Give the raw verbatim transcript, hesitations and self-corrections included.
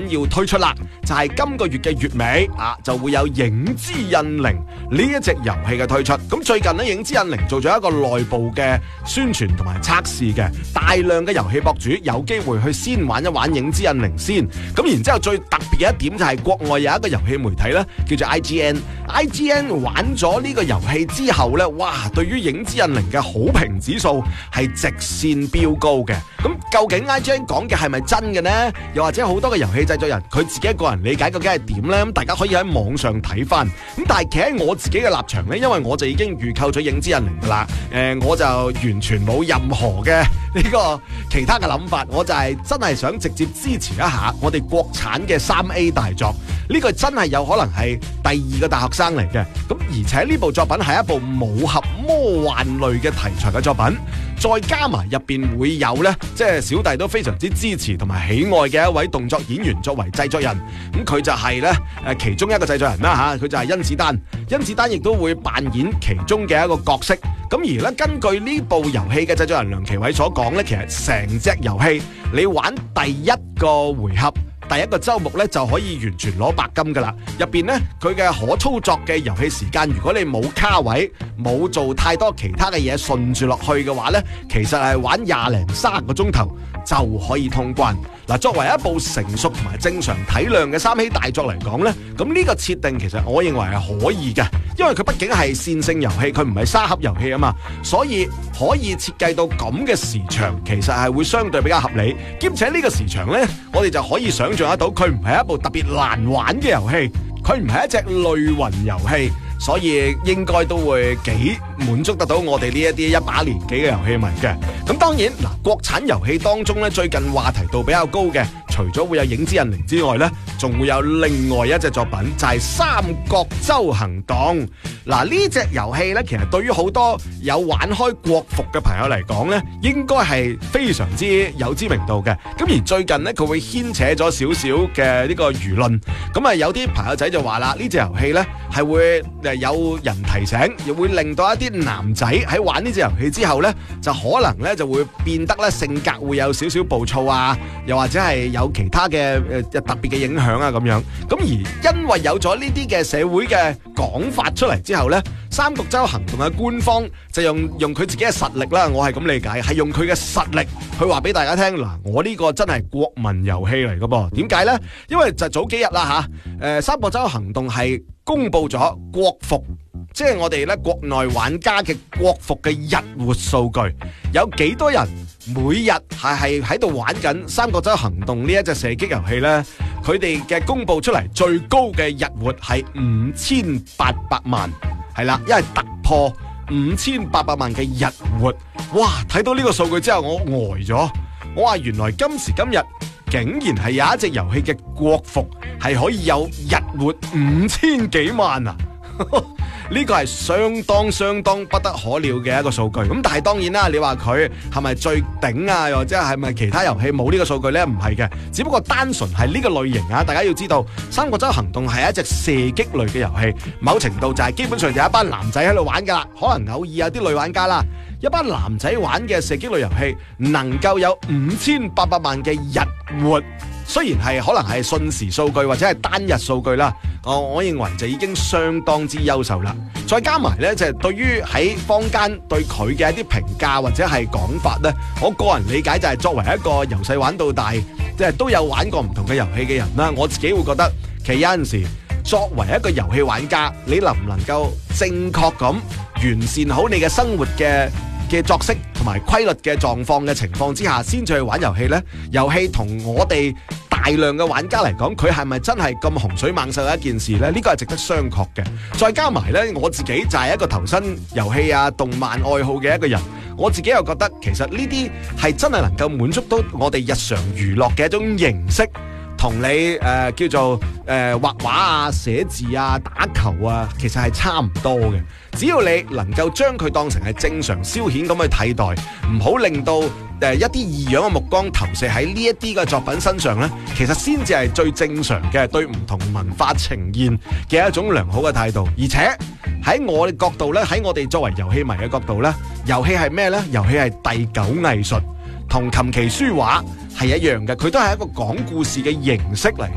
要推出啦，就係今個月嘅月尾啊，就會有影之印靈呢一隻遊戲嘅推出。咁最近呢，影之印靈做咗一個內部嘅宣傳同埋測試嘅，大量嘅遊戲博主有機會去先玩一玩影之印靈先。咁然之後最特別嘅一點就係國外有一個遊戲媒體呢，叫做 I G N。I G N 玩咗呢個遊戲之後呢，哇！對於影之印靈嘅好評指數係直線飆高嘅。咁究竟 I G N 講嘅係咪真嘅呢？又或者好多嘅遊戲製作人佢自己一個人理解究竟係點呢？咁大家可以喺網上睇翻。咁但係企喺我自己嘅立場呢，因為我就已經預購咗影之印靈噶啦。誒、呃，我就完全冇任何嘅呢個其他嘅諗法，我就係真係想直接支持一下我哋國產嘅三 A 大作。呢個真係有可能係第二個大學生嚟嘅。咁而且呢部作品係一部武俠魔幻類嘅題材嘅作品，再加埋入邊會有呢，即係小弟都非常之支持同埋喜愛嘅一位動作演員作為製作人。咁佢就係呢誒其中一個製作人啦吓，佢就係甄子丹。甄子丹亦都會扮演其中嘅一個角色。咁而呢，根據呢部遊戲嘅製作人梁其偉所講呢，其實成隻遊戲你玩第一個回合，第一個周目咧就可以完全攞白金噶啦，入邊咧佢嘅可操作嘅遊戲時間，如果你冇卡位，冇做太多其他嘅嘢順住落去嘅話咧，其實係玩廿零三個鐘頭就可以通關。嗱，作為一部成熟同埋正常體量嘅三 A 大作嚟講咧，咁呢個設定其實我認為係可以嘅，因為佢畢竟係線性遊戲，佢唔係沙盒遊戲啊嘛，所以可以設計到咁嘅時長，其實係會相對比較合理。兼且呢個時長咧，我哋就可以想象得到，佢唔係一部特別難玩嘅遊戲，佢唔係一隻類魂遊戲，所以應該都會幾滿足得到我哋呢一啲一把年紀嘅遊戲迷嘅。咁當然嗱，國產遊戲當中咧，最近話題度比較高嘅，除咗會有影之印靈之外咧，仲會有另外一隻作品，就係《三國洲行動》。嗱，呢隻遊戲咧，其實對於好多有玩開國服嘅朋友嚟講咧，應該係非常之有知名度嘅。咁而最近咧，佢會牽扯咗少少嘅呢個輿論。咁啊，有啲朋友仔就話啦，呢隻遊戲咧係會誒有人提醒，又會令到一啲男仔喺玩呢隻遊戲之後咧，就可能咧就會變得咧性格會有少少暴躁啊，又或者係有其他嘅誒特別嘅影響啊咁樣。咁而因為有咗呢啲嘅社會嘅講法出嚟之後咧，三國洲行動嘅官方就用用佢自己嘅實力啦，我係咁理解，係用佢嘅實力去話俾大家聽，嗱，我呢個真係國民遊戲嚟噶噃。點解呢？因為就早幾日啦吓，誒，三國洲行動係公布咗國服，即係我哋咧國內玩家嘅國服嘅日活數據，有幾多人每日係係喺度玩緊三國洲行動呢一隻射擊遊戲呢？佢哋嘅公布出嚟最高嘅日活係五千八百萬，係啦，因為突破五千八百萬嘅日活，哇！睇到呢個數據之後，我呆咗。我話原來今時今日竟然係有一隻遊戲嘅國服係可以有日活五千幾萬啊！呢個係相當相當不得可料嘅一個數據。咁但係當然啦，你話佢係咪最頂啊？又或者係咪其他遊戲冇呢個數據呢？唔係嘅，只不過單純係呢個類型啊！大家要知道，三國洲行動係一隻射擊類嘅遊戲，某程度就係基本上就係一班男仔喺度玩噶啦，可能偶爾有啲女玩家啦。一班男仔玩嘅射擊類遊戲能夠有五千八百萬嘅日活，雖然係可能係瞬時數據或者係單日數據啦，我我認為就已經相當之優秀啦。再加埋呢，就係對於喺坊間對佢嘅一啲評價或者係講法呢，我個人理解就係作為一個由細玩到大，即係都有玩過唔同嘅遊戲嘅人啦，我自己會覺得其實有陣時作為一個遊戲玩家，你能唔能夠正確咁完善好你嘅生活嘅嘅作息同埋規律嘅狀況嘅情況之下，先至去玩遊戲呢？遊戲同我哋大量嘅玩家嚟講，佢係咪真係咁洪水猛獸嘅一件事呢？呢個係值得商榷嘅。再加埋呢，我自己就係一個投身遊戲啊、動漫愛好嘅一個人，我自己又覺得其實呢啲係真係能夠滿足到我哋日常娛樂嘅一種形式。同你誒、呃、叫做誒、呃、畫畫啊、寫字啊、打球啊，其實係差唔多嘅。只要你能夠將佢當成係正常消遣咁去替代，唔好令到誒、呃、一啲異樣嘅目光投射喺呢一啲嘅作品身上呢，其實先至係最正常嘅對唔同文化呈現嘅一種良好嘅態度。而且喺我哋角度呢，喺我哋作為遊戲迷嘅角度呢，遊戲係咩呢？遊戲係第九藝術，同琴棋書畫係一樣嘅，佢都係一個講故事嘅形式嚟。